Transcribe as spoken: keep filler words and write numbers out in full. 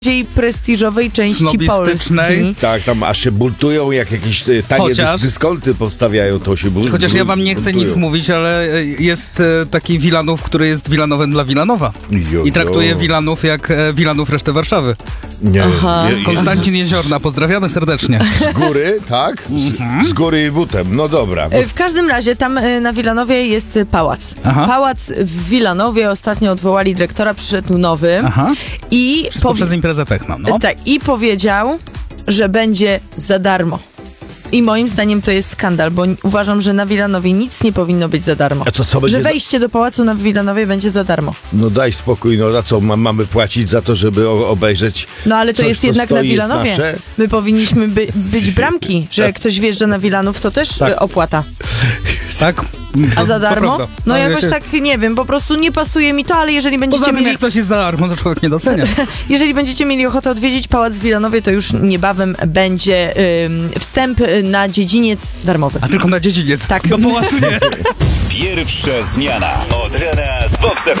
bardziej prestiżowej części snobistycznej. Polski. Tak, tam aż się buntują, jak jakieś e, tanie Chociaż- dys- dyskonty powstawiają, to się buntują. Chociaż ja wam nie chcę nic mówić, ale jest e, taki Wilanów, który jest Wilanowem dla Wilanowa. Jo, I traktuje jo. Wilanów jak e, Wilanów resztę Warszawy. Nie, Aha. nie, nie, Konstancin Jeziorna, pozdrawiamy serdecznie. z góry, tak? Z, z góry i butem, no dobra. E, W każdym razie tam e, na Wilanowie jest e, pałac. Aha. Pałac w Wilanowie, ostatnio odwołali dyrektora, przyszedł nowy. Aha. I, Wszystko powi- przez imprezę techno, no. e, tak, i powiedział, że będzie za darmo. I moim zdaniem to jest skandal, bo n- uważam, że na Wilanowie nic nie powinno być za darmo. A to co będzie Że za- wejście do pałacu na Wilanowie będzie za darmo. No daj spokój, no a co, ma, mamy płacić za to, żeby o, obejrzeć No ale to coś, jest co jednak na stoi, jest Wilanowie. nasze? My powinniśmy by, być bramki, że jak ktoś wjeżdża na Wilanów, to też Tak. e, opłata. Tak? A To- za to darmo? prawda. No Ale jakoś się- tak, nie wiem, po prostu nie pasuje mi to, ale jeżeli będziecie Poza tym, mieli... jak coś jest za darmo, to człowiek nie docenia. Jeżeli będziecie mieli ochotę odwiedzić Pałac w Wilanowie, to już niebawem będzie ym, wstęp na dziedziniec darmowy. A tylko na dziedziniec. Tak. Do pałacu nie. Pierwsza zmiana od rana z Vox F M.